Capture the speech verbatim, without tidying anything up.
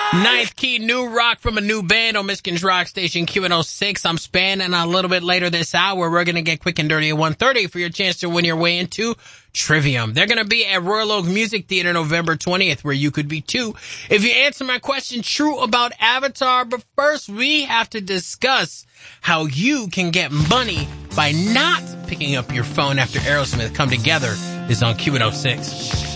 Ninth key, new rock from a new band on Michigan's rock station Q one oh six. I'm Span, and a little bit later this hour, we're going to get quick and dirty at one thirty for your chance to win your way into Trivium. They're going to be at Royal Oak Music Theater November twentieth, where you could be too if you answer my question true about Avatar. But first, we have to discuss how you can get money by not picking up your phone after Aerosmith Come Together is on Q one oh six.